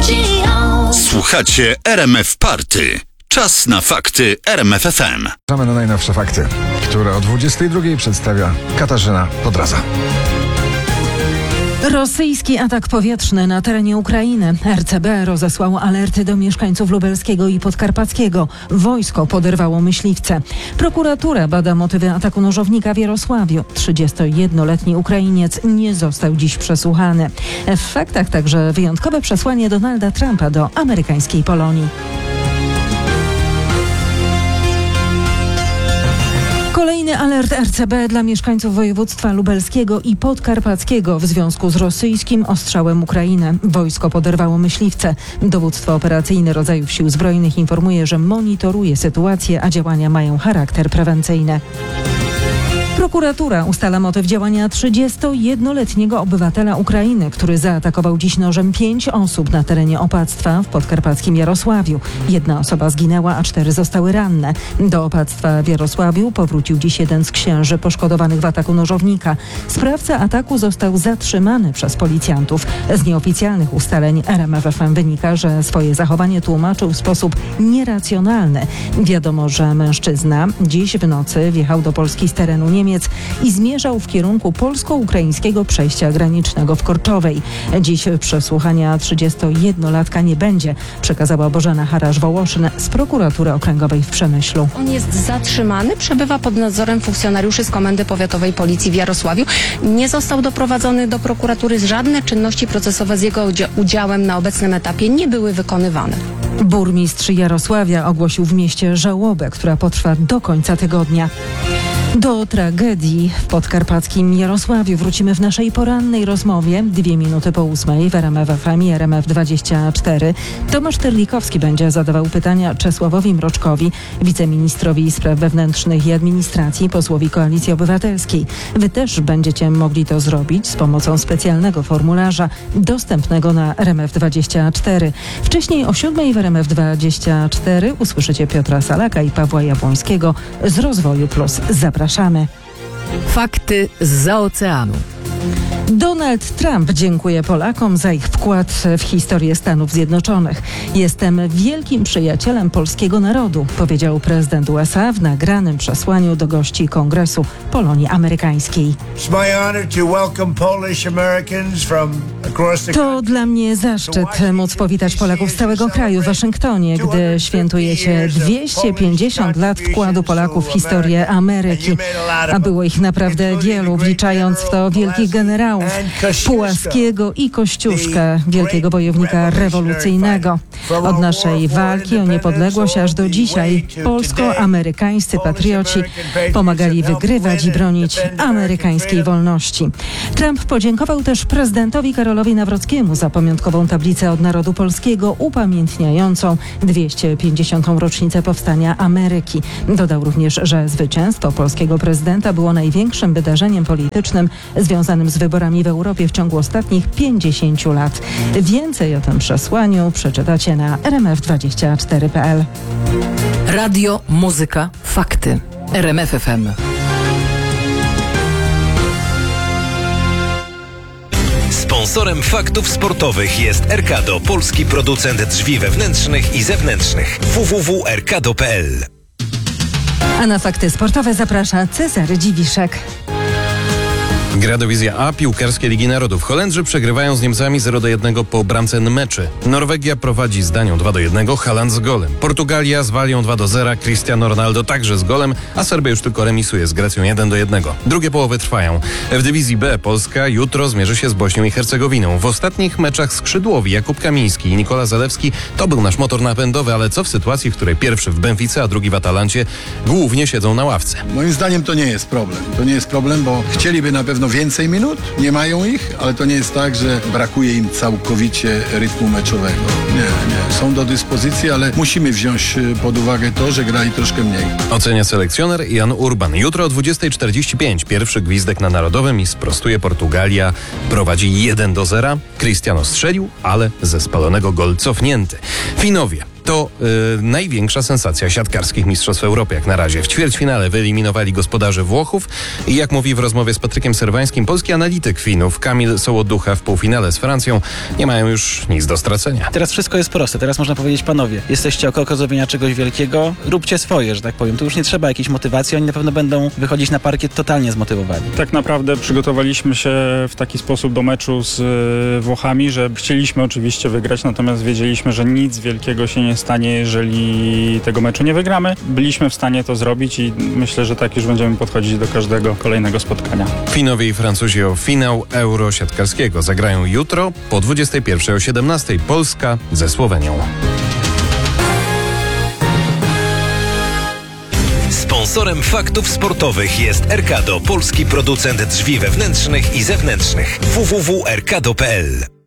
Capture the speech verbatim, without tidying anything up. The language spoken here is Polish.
Słuchacie R M F Party. Czas na fakty R M F F M. Zapraszamy na najnowsze fakty, które o dwudziestej drugiej przedstawia Katarzyna Podraza. Rosyjski atak powietrzny na terenie Ukrainy. R C B rozesłało alerty do mieszkańców Lubelskiego i Podkarpackiego. Wojsko poderwało myśliwce. Prokuratura bada motywy ataku nożownika w Jarosławiu. trzydziestojednoletni Ukrainiec nie został dziś przesłuchany. W faktach także wyjątkowe przesłanie Donalda Trumpa do amerykańskiej Polonii. Kolejny alert R C B dla mieszkańców województwa lubelskiego i podkarpackiego w związku z rosyjskim ostrzałem Ukrainy. Wojsko poderwało myśliwce. Dowództwo operacyjne rodzajów sił zbrojnych informuje, że monitoruje sytuację, a działania mają charakter prewencyjny. Prokuratura ustala motyw działania trzydziestojednoletniego obywatela Ukrainy, który zaatakował dziś nożem pięć osób na terenie opactwa w podkarpackim Jarosławiu. Jedna osoba zginęła, a cztery zostały ranne. Do opactwa w Jarosławiu powrócił dziś jeden z księży poszkodowanych w ataku nożownika. Sprawca ataku został zatrzymany przez policjantów. Z nieoficjalnych ustaleń R M F F M wynika, że swoje zachowanie tłumaczył w sposób nieracjonalny. Wiadomo, że mężczyzna dziś w nocy wjechał do Polski z terenu Niemiec i zmierzał w kierunku polsko-ukraińskiego przejścia granicznego w Korczowej. Dziś przesłuchania trzydziestojednolatka nie będzie, przekazała Bożena Harasz-Wołoszyn z prokuratury okręgowej w Przemyślu. On jest zatrzymany, przebywa pod nadzorem funkcjonariuszy z Komendy Powiatowej Policji w Jarosławiu. Nie został doprowadzony do prokuratury. Żadne czynności procesowe z jego udziałem na obecnym etapie nie były wykonywane. Burmistrz Jarosławia ogłosił w mieście żałobę, która potrwa do końca tygodnia. Do tragedii w podkarpackim Jarosławiu wrócimy w naszej porannej rozmowie. Dwie minuty po ósmej w R M F F M i R M F dwadzieścia cztery. Tomasz Terlikowski będzie zadawał pytania Czesławowi Mroczkowi, wiceministrowi spraw wewnętrznych i administracji, posłowi Koalicji Obywatelskiej. Wy też będziecie mogli to zrobić z pomocą specjalnego formularza dostępnego na R M F dwadzieścia cztery. Wcześniej o siódmej w R M F dwadzieścia cztery usłyszycie Piotra Salaka i Pawła Jabłońskiego z Rozwoju Plus. Zapraszamy. Fakty zza oceanu. Donald Trump dziękuje Polakom za ich wkład w historię Stanów Zjednoczonych. Jestem wielkim przyjacielem polskiego narodu, powiedział prezydent U S A w nagranym przesłaniu do gości Kongresu Polonii Amerykańskiej. To dla mnie zaszczyt móc powitać Polaków z całego kraju w Waszyngtonie, gdy świętujecie dwieście pięćdziesiąt lat wkładu Polaków w historię Ameryki. A było ich naprawdę wielu, wliczając w to wielkich generałów, Pułaskiego i Kościuszkę, wielkiego bojownika rewolucyjnego. Od naszej walki o niepodległość aż do dzisiaj polsko-amerykańscy patrioci pomagali wygrywać i bronić amerykańskiej wolności. Trump podziękował też prezydentowi Karolowi Nawrockiemu za pamiątkową tablicę od narodu polskiego upamiętniającą dwieście pięćdziesiątą rocznicę powstania Ameryki. Dodał również, że zwycięstwo polskiego prezydenta było największym wydarzeniem politycznym związanym z wyborami w Europie w ciągu ostatnich pięćdziesięciu lat. Więcej o tym przesłaniu przeczytacie na R M F dwadzieścia cztery kropka p l. Radio, muzyka, fakty. R M F F M. Sponsorem faktów sportowych jest Erkado, polski producent drzwi wewnętrznych i zewnętrznych. w w w kropka erkado kropka p l. A na fakty sportowe zaprasza Cezary Dziwiszek. Gradowizja A piłkarskie Ligi Narodów. Holendrzy przegrywają z Niemcami zero do jednego po bramce Nmeczy. Norwegia prowadzi z Danią dwa do jednego, Haaland z golem. Portugalia z Walią dwa do zera, Cristiano Ronaldo także z golem, a Serbia już tylko remisuje z Grecją jeden do jednego. Drugie połowy trwają. W dywizji B Polska jutro zmierzy się z Bośnią i Hercegowiną. W ostatnich meczach skrzydłowi Jakub Kamiński i Nikola Zalewski to był nasz motor napędowy, ale co w sytuacji, w której pierwszy w Benfice, a drugi w Atalancie głównie siedzą na ławce? Moim zdaniem to nie jest problem. To nie jest problem, bo chcieliby na pewno więcej minut, nie mają ich, ale to nie jest tak, że brakuje im całkowicie rytmu meczowego. Nie, nie. Są do dyspozycji, ale musimy wziąć pod uwagę to, że grali troszkę mniej. Ocenia selekcjoner Jan Urban. Jutro o dwudziestej czterdzieści pięć pierwszy gwizdek na Narodowym i sprostuje Portugalia. Prowadzi jeden do zera. Cristiano strzelił, ale ze spalonego gol cofnięty. Finowie To yy, największa sensacja siatkarskich mistrzostw Europy jak na razie. W ćwierćfinale wyeliminowali gospodarzy Włochów i jak mówi w rozmowie z Patrykiem Serwańskim polski analityk Finów Kamil Sołoducha w półfinale z Francją, nie mają już nic do stracenia. Teraz wszystko jest proste. Teraz można powiedzieć, panowie, jesteście o krok zrobienia czegoś wielkiego, róbcie swoje, że tak powiem. Tu już nie trzeba jakiejś motywacji, oni na pewno będą wychodzić na parkiet totalnie zmotywowani. Tak naprawdę przygotowaliśmy się w taki sposób do meczu z y, Włochami, że chcieliśmy oczywiście wygrać, natomiast wiedzieliśmy, że nic wielkiego się nie stanie, jeżeli tego meczu nie wygramy. Byliśmy w stanie to zrobić i myślę, że tak już będziemy podchodzić do każdego kolejnego spotkania. Finowie i Francuzi o finał Euro siatkarskiego zagrają jutro po dwudziestej pierwszej o siedemnastej Polska ze Słowenią. Sponsorem faktów sportowych jest Erkado, polski producent drzwi wewnętrznych i zewnętrznych. w w w kropka erkado kropka p l